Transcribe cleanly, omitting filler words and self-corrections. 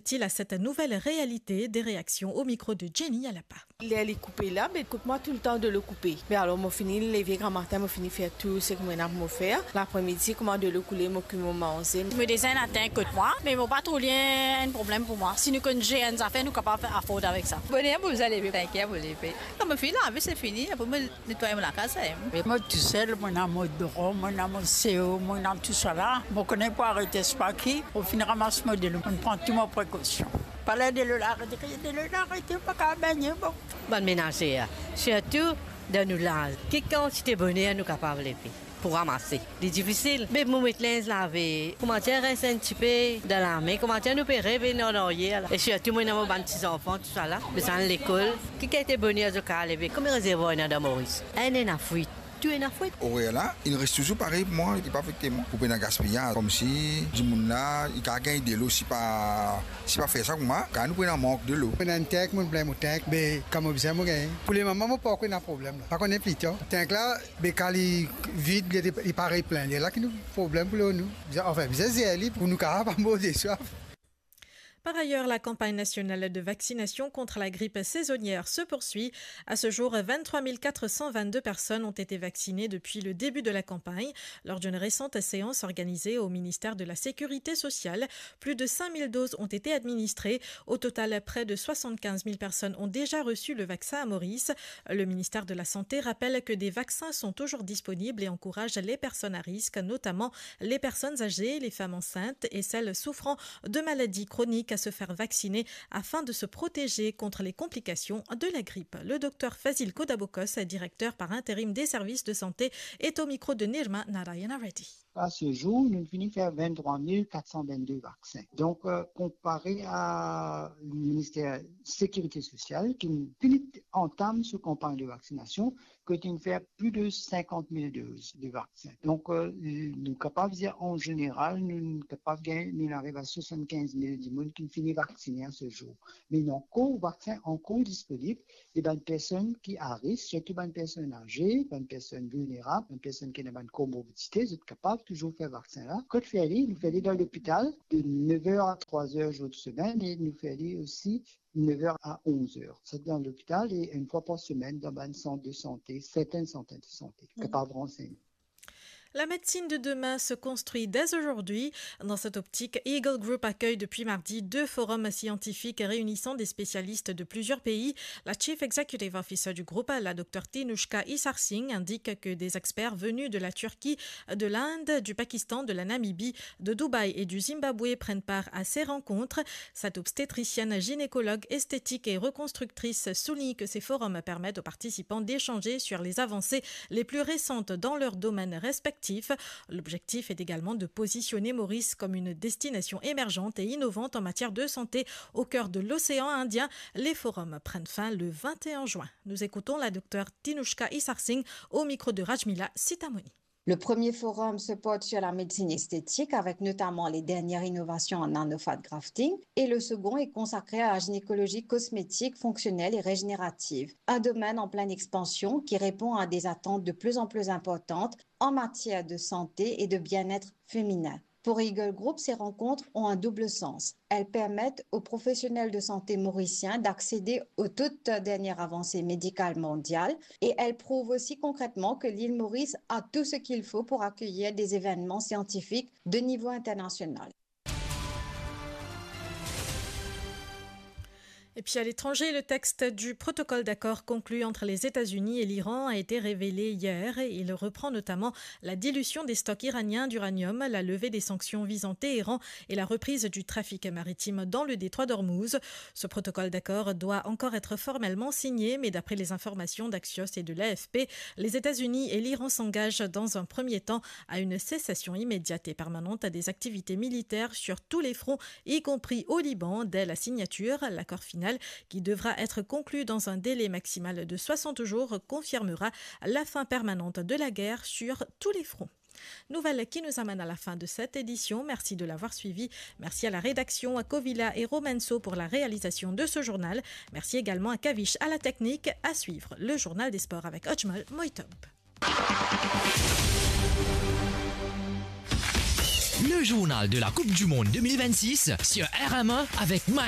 fait-il à cette nouvelle réalité? Des réactions au micro de Jenny Alapa. Il est coupé là, mais écoute-moi tout le temps de le couper. Mais alors, moi, fini, lever grand matin, moi, fini faire tout ce que moi, j'ai faire. L'après-midi, comment de le couler, moi, que moi, manger. Je me dessine à temps, écoute-moi, mais mon pas trop un problème pour moi. Si nous connaissons une affaire, nous sommes capables de faire afford avec ça. Bonne vous allez lever, t'inquiète, vous lever. Quand je finis, la vie, c'est fini, pour me nettoyer la casa. Moi, tout seul, mon amour de Rome, mon amour CO, mon amour tout ça là. Je ne connais pas arrêter ce paquet. Au final, ramasse mon modèle. On prend toutes mes précautions. Parler de l'arrêter, pas qu'à baigner. Bonne ménagère. Surtout de nous laver. Quelle quantité de bonheur nous capables de faire pour ramasser. C'est difficile. Mais nous mettre les laver. Comment dire, rester un petit peu dans la main. Comment dire, nous peut rêver et surtout, moi, nous avons petits enfants, tout ça là. Nous sommes à l'école. Qui a été bonheur de lever? Comme un réservoir dans Maurice. Un est en fuite. Tu es en fuite. Au là, il reste toujours pareil pour moi. Il n'est pas affecté. Pour ne gaspiller. Comme si, du monde là, il a gagné de l'eau. Si pas fait ça, moi, quand nous prenons manque de l'eau. On a un tech, on blâme au tech, mais comme on disait, pour les mamans, pas qu'on a un problème. Pas qu'on est petit. Tech là, quand il vide, il paraît plein. Il y a là qui nous problème pour nous. Enfin, c'est pour nous capables de mourir de soif. Par ailleurs, la campagne nationale de vaccination contre la grippe saisonnière se poursuit. À ce jour, 23 422 personnes ont été vaccinées depuis le début de la campagne. Lors d'une récente séance organisée au ministère de la Sécurité sociale, plus de 5 000 doses ont été administrées. Au total, près de 75 000 personnes ont déjà reçu le vaccin à Maurice. Le ministère de la Santé rappelle que des vaccins sont toujours disponibles et encourage les personnes à risque, notamment les personnes âgées, les femmes enceintes et celles souffrant de maladies chroniques à se faire vacciner afin de se protéger contre les complications de la grippe. Le docteur Fazil Kodabokos, directeur par intérim des services de santé, est au micro de Nirma Narayana Reddy. À ce jour, nous finissons faire 23 422 vaccins. Donc, comparé à le ministère de la Sécurité sociale, qui entame ce campagne de vaccination, que nous fait plus de 50 000 doses de vaccins. Donc, nous sommes capables de dire en général, nous sommes capables d'arriver à 75 000 du monde qui finit vacciner à ce jour. Mais il y a encore vaccins encore disponibles et des personnes qui à risque, surtout des personnes âgées, des personnes vulnérables, des personnes qui ont une comorbidité, sont capables toujours faire vaccin là. Quand nous faisons dans l'hôpital de 9h à 3h jour de semaine et nous faisons aussi 9h à 11h. C'est dans l'hôpital et une fois par semaine dans un centre de santé, certains centres de santé, capables de renseigner. La médecine de demain se construit dès aujourd'hui. Dans cette optique, Eagle Group accueille depuis mardi 2 forums scientifiques réunissant des spécialistes de plusieurs pays. La Chief Executive Officer du groupe, la Dr Tinushka Isarsingh, indique que des experts venus de la Turquie, de l'Inde, du Pakistan, de la Namibie, de Dubaï et du Zimbabwe prennent part à ces rencontres. Cette obstétricienne, gynécologue, esthétique et reconstructrice souligne que ces forums permettent aux participants d'échanger sur les avancées les plus récentes dans leur domaine respectif. L'objectif est également de positionner Maurice comme une destination émergente et innovante en matière de santé au cœur de l'océan Indien. Les forums prennent fin le 21 juin. Nous écoutons la docteure Tinushka Isarsingh au micro de Rajmila Sitamoni. Le premier forum se porte sur la médecine esthétique avec notamment les dernières innovations en nanofat grafting et le second est consacré à la gynécologie cosmétique, fonctionnelle et régénérative, un domaine en pleine expansion qui répond à des attentes de plus en plus importantes en matière de santé et de bien-être féminin. Pour Eagle Group, ces rencontres ont un double sens. Elles permettent aux professionnels de santé mauriciens d'accéder aux toutes dernières avancées médicales mondiales et elles prouvent aussi concrètement que l'île Maurice a tout ce qu'il faut pour accueillir des événements scientifiques de niveau international. Et puis à l'étranger, le texte du protocole d'accord conclu entre les États-Unis et l'Iran a été révélé hier. Il reprend notamment la dilution des stocks iraniens d'uranium, la levée des sanctions visant Téhéran et la reprise du trafic maritime dans le détroit d'Ormuz. Ce protocole d'accord doit encore être formellement signé, mais d'après les informations d'Axios et de l'AFP, les États-Unis et l'Iran s'engagent dans un premier temps à une cessation immédiate et permanente des activités militaires sur tous les fronts, y compris au Liban, dès la signature. L'accord final qui devra être conclu dans un délai maximal de 60 jours confirmera la fin permanente de la guerre sur tous les fronts. Nouvelle qui nous amène à la fin de cette édition. Merci de l'avoir suivi. Merci à la rédaction, à Kovila et Romenso pour la réalisation de ce journal. Merci également à Kavish à la technique. À suivre le journal des sports avec Ojmal Moitob. Le journal de la Coupe du Monde 2026 sur RMA avec Mike.